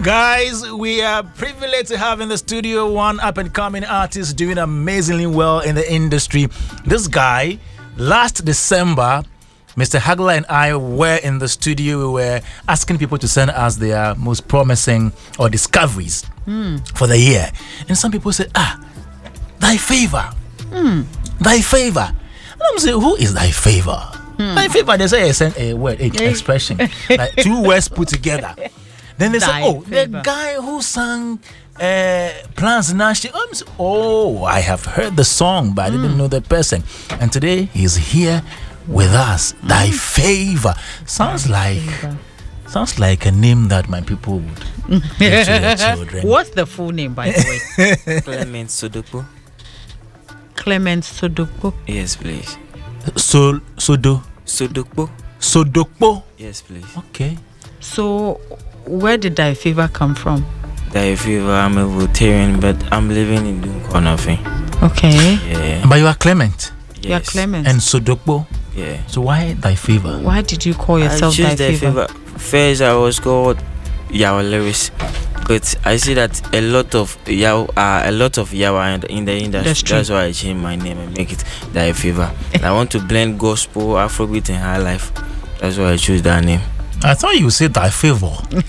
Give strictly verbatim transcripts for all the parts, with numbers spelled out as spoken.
Guys, we are privileged to have in the studio one up-and-coming artist doing amazingly well in the industry. This guy, last December, Mister Hagler and I were in the studio. We were asking people to send us their most promising or discoveries mm. for the year. And some people said, ah, thy favor. Mm. Thy favor. And I'm saying, who is thy favor? Mm. Thy favor, they say I sent a word, an expression. Like two words put together. Then they say, oh, favor. The guy who sang uh, Plans Nash. Oh, I have heard the song, but I didn't mm. know the person. And today he's here with us. Mm. Thy favor. Sounds like favor. Sounds like a name that my people would give to their children. What's the full name, by the way? Clement Sodokpo. Clement Sodokpo. Yes, please. So Sodo. Sodokpo. Sodokpo. Yes, please. Okay. So, where did thy favor come from? Thy favor, I'm a Voltarian, but I'm living in Dunkornafin. Okay. Yeah. But you are Clement. Yes. You are Clement. And Sodokpo. Yeah. So why thy favor? Why did you call yourself I choose thy favor? favor? First, I was called Yawa Lyrics, but I see that a lot of Yawa, uh, a lot of Yawa in the industry. That's, That's why I changed my name and make it thy favor. I want to blend gospel, Afrobeat, and high life. That's why I choose that name. I thought you said thy favor.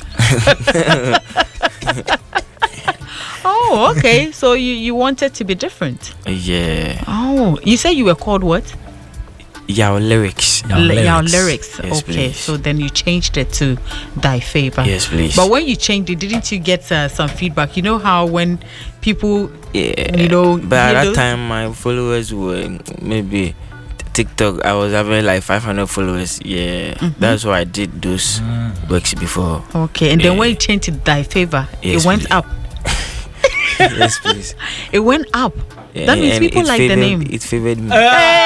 Oh, okay. So you, you wanted to be different. Yeah. Oh, you said you were called what? Yawa Lyrics. Yawa Lyrics. Yawa Lyrics. Yes, okay. please. So then you changed it to thy favor. Yes, please. But when you changed it, didn't you get uh, some feedback? You know how when people, yeah, you know, but at that those? time my followers were maybe TikTok. I was having like five hundred followers. Yeah, mm-hmm. That's why I did those mm. works before. Okay, and yeah. then when you changed to thy favor, yes, it went please. up. Yes, please. It went up. Yeah, that means people like favored, the name. It favored me.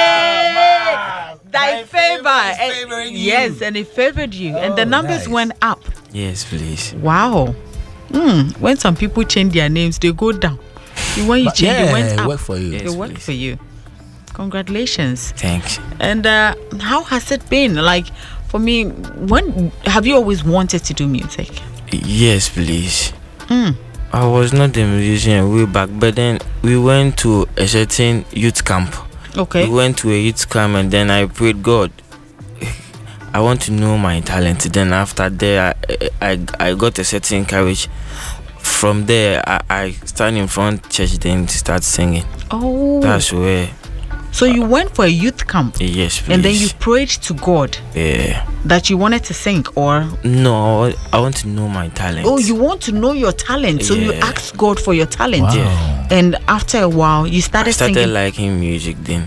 Hey! Thy favor. And, yes, and it favored you, oh, and the numbers nice. went up. Yes, please. Wow. Mm. When some people change their names, they go down. When you but change, yeah, it went it up. worked for you. Yes, it worked please. for you. Congratulations. Thanks. And uh, how has it been? Like for me, when have you always wanted to do music? Yes, please. Mm. I was not a musician way back, but then we went to a certain youth camp. Okay. We went to a youth camp and then I prayed, God, I want to know my talent. Then after there, I I, I got a certain courage. From there, I, I stand in front church then start singing. Oh. That's where. So you went for a youth camp? Yes, please. And then you prayed to God? Yeah. That you wanted to sing, or? No, I want to know my talent. Oh, you want to know your talent. So yeah. you asked God for your talent. Wow. Yeah. And after a while, you started, I started singing. liking music then.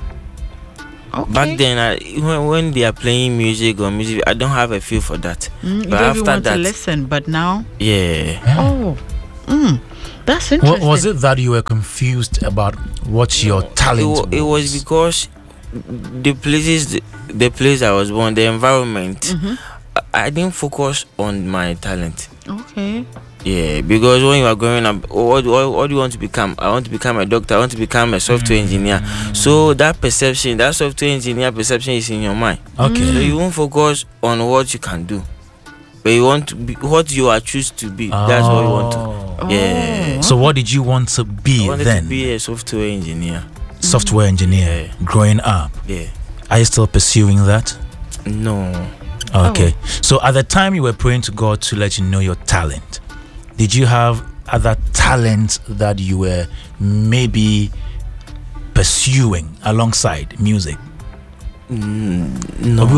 Okay. Back then, I, when, when they are playing music or music, I don't have a feel for that. Mm, you but don't after want that, to listen, but now? Yeah. Oh. Mm. That's interesting. What, was it that you were confused about what your talent it, was? It was because the places, the place I was born, the environment, mm-hmm. I, I didn't focus on my talent. Okay. Yeah, because when you are growing up, what, what, what do you want to become? I want to become a doctor. I want to become a software mm. engineer. So that perception, that software engineer perception is in your mind. Okay. So you won't focus on what you can do, but you want to be what you are choose to be. Oh. That's what you want to. Oh. Yeah. So what did you want to be I wanted then? to be a software engineer. Software engineer. Yeah. Growing up. Yeah. Are you still pursuing that? No. Okay. Oh. So at the time you were praying to God to let you know your talent, did you have other talents that you were maybe pursuing alongside music? Mm,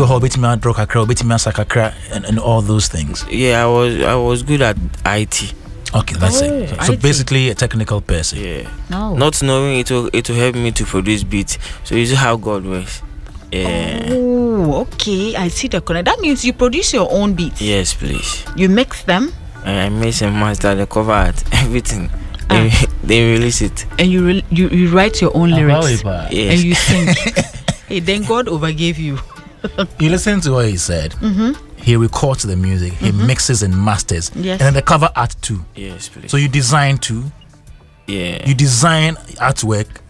no. And, and all those things. Yeah, I was I was good at I T. Okay, that's oh, it. So I basically a technical person. Yeah. No. Not knowing it will it will help me to produce beats. So you see how God works. Yeah. Oh, okay. I see the connect. That means you produce your own beats. Yes, please. You mix them. I mix and master the cover art, everything. Ah. They, they release it. And you re- you you write your own lyrics. Yes. And you sing. Hey, then God overgave you. You listen to what he said. Mm-hmm. He records the music. He mm-hmm. mixes and masters. Yes. And then the cover art too. Yes, please. So you design too. Yeah. You design artwork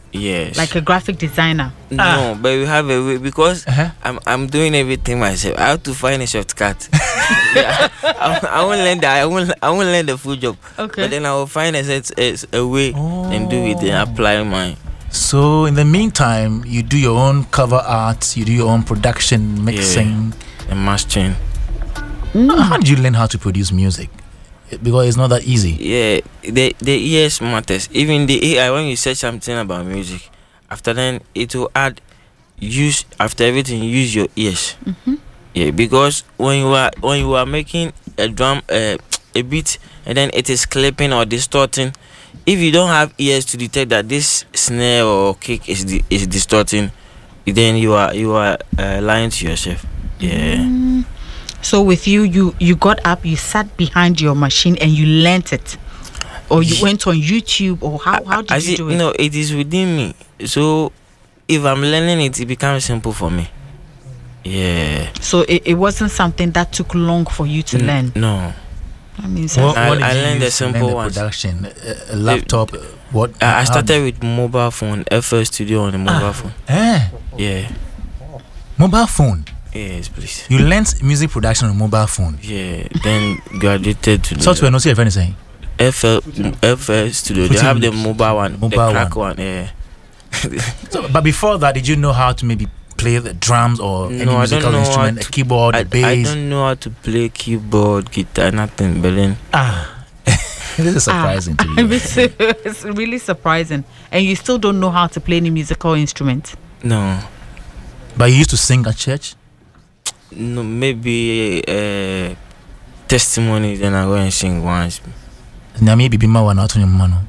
Yes. like a graphic designer? No, Ah. but we have a way because Uh-huh. I'm I'm doing everything myself. I have to find a shortcut. Yeah, I, I won't learn that. I won't I won't learn the full job. Okay. But then I will find a set a, a way and do it and apply mine. So in the meantime, you do your own cover art, you do your own production, mixing. And mastering. How did you learn how to produce music? Because it's not that easy. Yeah, the the ears matters. Even the A I, when you search something about music, after then it will add use after everything use your ears. Mm-hmm. Yeah, because when you are when you are making a drum uh, a beat and then it is clipping or distorting, if you don't have ears to detect that this snare or kick is di- is distorting, then you are you are uh, lying to yourself. Yeah. Mm. So with you, you you got up, you sat behind your machine, and you learnt it, or you went on YouTube, or how how did I you see, do it? no, it is within me. So if I'm learning it, it becomes simple for me. Yeah. So it, it wasn't something that took long for you to N- learn. No. I mean, What, I- what did I you learned the use to learn simple the ones. production? A, a laptop? uh, what? I, I how- started with mobile phone, F L Studio on the mobile Ah. phone. Eh, Yeah. mobile phone. Yes, please. You learned music production on mobile phone. Yeah. Then graduated to the Software, no see if anything. F L F L Studio. They have the mobile one, Mobile the crack one. Yeah. So, but before that, did you know how to maybe play the drums or any No, I don't musical know how instrument, to- a keyboard, I, a I bass? don't know how to play keyboard, guitar, nothing. But then Ah, this is surprising Ah, to you. it's, it's really surprising, and you still don't know how to play any musical instrument. no. But you used to sing at church? No, maybe uh, testimony. Then I go and sing once. Nyame bibi ma wana watu nyuma no.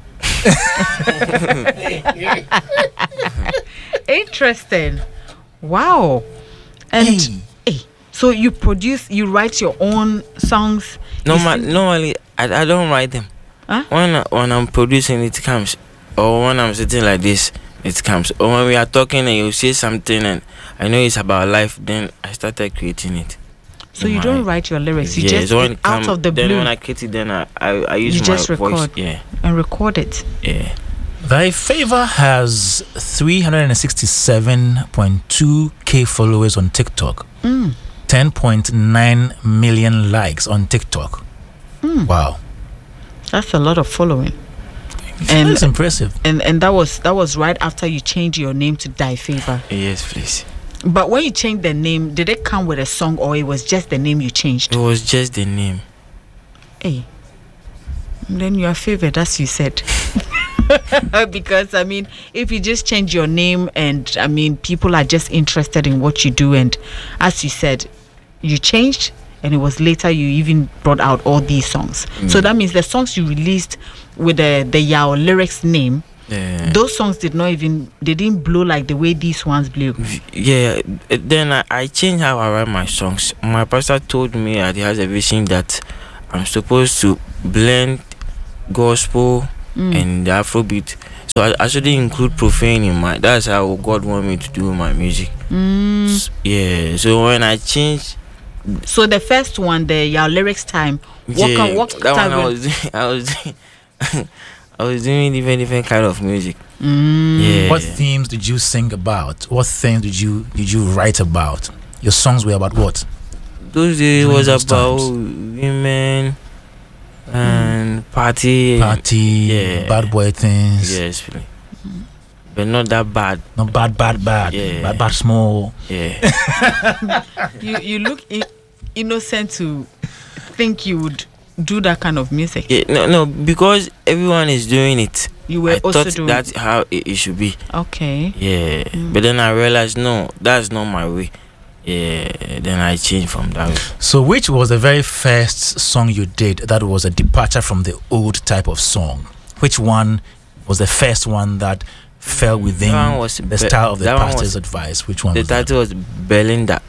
Interesting. Wow. And Hey. hey, so you produce, you write your own songs. you Normal, sing- normally, I, I don't write them. Huh? When I, when I'm producing, it comes, or when I'm sitting like this, it comes. Or when we are talking and you say something and I know it's about life, then I started creating it. So in you my- don't write your lyrics. You yeah, just so when it it out come- of the then blue when I create it, then I I, I use You my just voice. record. Yeah, and record it. yeah. Thy Favor has three hundred sixty-seven point two K followers on TikTok, Mm. ten point nine million likes on TikTok. Mm. Wow. That's a lot of following. And That's impressive. and and that was that was right after you changed your name to Die Favor. Yes, please. But when you changed the name, did it come with a song or it was just the name you changed? It was just the name. Hey, then you are favored, as you said. Because I mean, if you just change your name and I mean, people are just interested in what you do, and as you said, you changed, and it was later you even brought out all these songs. So that means the songs you released with the the Yao lyrics name, Yeah. those songs did not even they didn't blow like the way these ones blew. Yeah. uh, Then I, I changed how I write my songs. My pastor told me that he has a vision that I'm supposed to blend gospel Mm. and the Afrobeat. So I, I shouldn't include profane in my. That's how God want me to do my music. Mm. S- Yeah. So when I changed, So the first one, the Yao lyrics time, what yeah, kind, what that type one I of- was doing, I was doing, I was doing different different kind of music. Mm. Yeah. What themes did you sing about? What themes did you did you write about? Your songs were about what? Those days During was those about times. women and party. Party, Yeah. bad boy things. Yes, really. But not that bad. Not bad, bad, bad. Yeah. Bad, bad, small. Yeah. you you look I- innocent to think you would do that kind of music. Yeah. No, no, because everyone is doing it. You were I also thought doing that's how it, it should be. okay. Yeah. But then I realized no, that's not my way. Yeah. Then I changed from that way. So, which was the very first song you did that was a departure from the old type of song? Which one was the first one that fell within That one was the Be- style of the that one pastor's was- advice? Which one The was that? title was Belinda.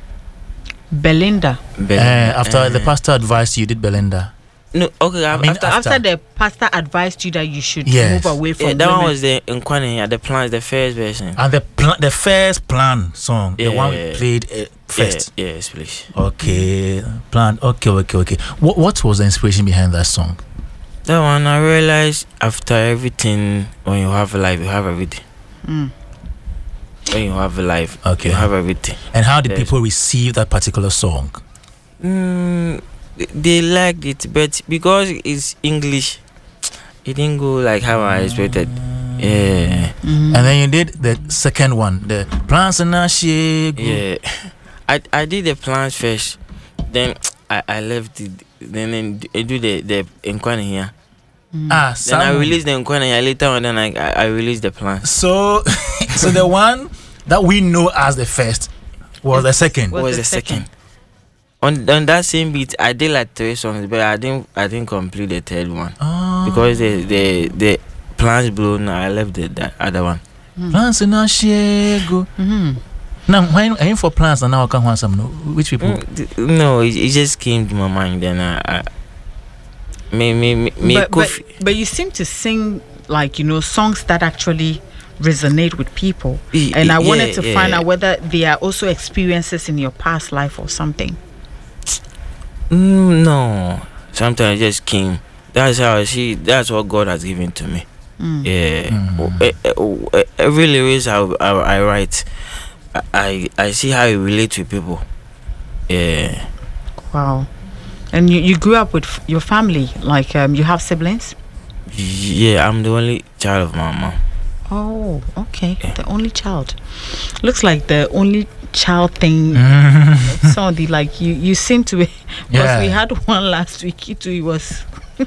Belinda. Belinda. Uh, after the Uh, pastor advised you, you did Belinda. No, okay. I mean, after, After- After the pastor advised you that you should Yes. move away from yeah, that women. one was the Nkwane, yeah, the plans, the first version. And the pl- the first plan song, the one we Yeah. played uh, first. Yeah, yes, please. Okay, plan. Okay, okay, okay. What what was the inspiration behind that song? That one I realized after everything, when you have life, you have everything. Mm. When you have life, Okay. you have everything. And how did Yes. people receive that particular song? Mm, they liked it, but because it's English, it didn't go like how I expected. Yeah, Mhm. And then you did the second one, the Plans and Ashie. yeah. I I did the plans first, then I, I left it. Then, then I do the the inquiry here. Ah, Then I Sam- released the inquiry here later on. Then I I, I released the plans. So, so the one that we know as the first was the second. Was was the the second. On on that same beat, I did like three songs, but I didn't I didn't complete the third one Ah. because the the the plans blown. I left the that other one. Plans and Ashie. Mhm. Now, when I aim for plans, and now I can't want some. Which people? Mm, th- no, it, it just came to my mind. Then I, I me me me, me But, but, Kofi- but you seem to sing like, you know, songs that actually resonate with people. Y- And I yeah, wanted to yeah. find out whether there are also experiences in your past life or something. Mm, no, sometimes it just came. That's how I see. That's what God has given to me. Mm. Yeah, Mm. Oh, eh, eh, oh, eh, every lyrics I, I I write, I, I I see how it relates to people. Yeah. Wow. And you, you grew up with f- your family, like um, you have siblings? Yeah, I'm the only child of my mom. Oh, okay. The only child. Looks like the only child thing. Somebody like you, you seem to be. Because Yeah. we had one last week. It, it was,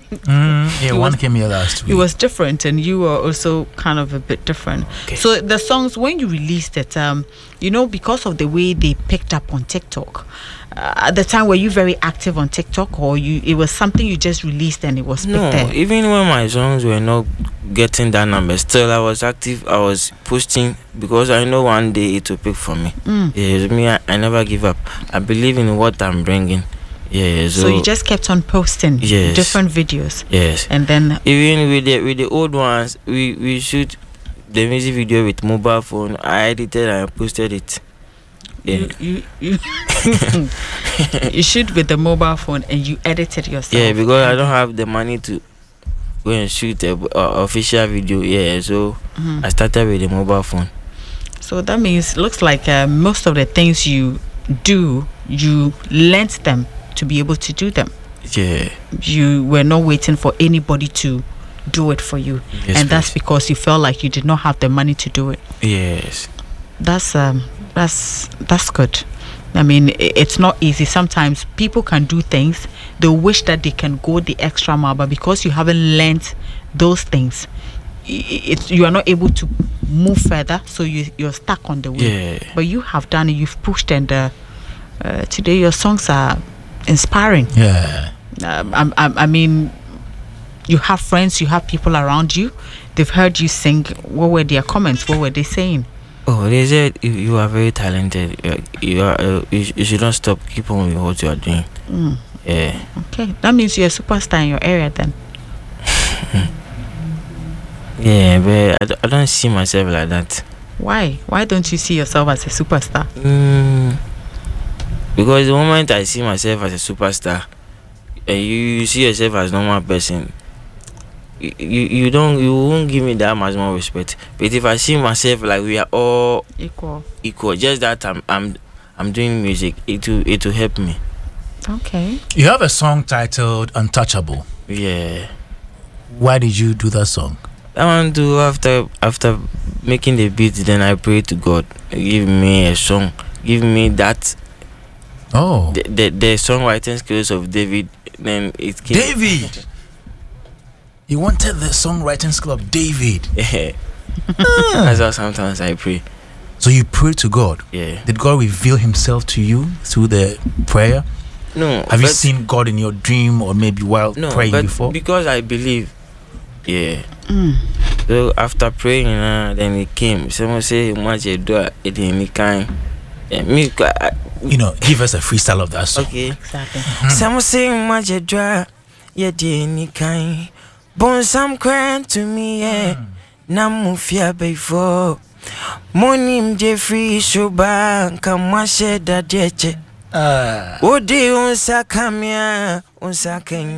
Mm, yeah, It one was- came here last week. it was different, and you were also kind of a bit different. Okay. So the songs, when you released it, um, you know, because of the way they picked up on TikTok. Uh, at the time, were you very active on TikTok, or you? It was something you just released and it was picked No, there? even when my songs were not getting that number, still I was active. I was posting because I know one day it will pick for me. Mm. Yes, me, I, I never give up. I believe in what I'm bringing. Yeah, so, So you just kept on posting Yes. different videos, yes. and then Even with the with the old ones, we we shoot the music video with mobile phone. I edited and I posted it. Yeah, you you you, you shoot with the mobile phone and you edit it yourself. yeah, because I don't have the money to go and shoot a uh, official video. Yeah, so Mhm. I started with the mobile phone. So that means looks like uh, most of the things you do, you learnt them to be able to do them. Yeah, You were not waiting for anybody to do it for you, yes, and that's please. because you felt like you did not have the money to do it. Yes. That's um that's that's good. I mean, i- it's not easy. Sometimes people can do things, they wish that they can go the extra mile, but because you haven't learned those things, i- i- it's you are not able to move further, so you you're stuck on the way. Yeah. But you have done it, you've pushed, and uh, uh, today your songs are inspiring. Yeah. um, I, I, I mean, you have friends, you have people around you, they've heard you sing. What were their comments? What were they saying? Oh, they said you, you are very talented. You, are- you are. Uh, you, sh- you should not stop. Keep on with what you are doing. Mm. Yeah. Okay, that means you're a superstar in your area then. Yeah, but I, d- I don't see myself like that. Why? Why don't you see yourself as a superstar? Mm, because the moment I see myself as a superstar, and you, you see yourself as a normal person, you, you you don't you won't give me that much more respect. But if I see myself like we are all Equal. equal, just that I'm I'm I'm doing music, it will it will help me. Okay. You have a song titled Untouchable. Yeah. Why did you do that song? I want to after after making the beat, then I pray to God, give me a song, give me that Oh, the the, the songwriting skills of David. Then it came. David. You wanted the songwriting skill of David. That's how sometimes I pray. So you prayed to God. Yeah. Did God reveal himself to you through the prayer? No. Have you but- seen God in your dream or maybe while no, praying but before? because I believe. Yeah. Mm. So after praying, uh, then it came. Someone say, "Much you do it any kind." Yeah, me, I, You know, give us a freestyle of that song. okay. Exactly. Someone say, "Much you do yeah, any kind." Born some crying to me, yeah. Namufia before. Monim Jeffrey Shoba, come wash that jeche. Ah. Odi unsa kamia, unsa kenya.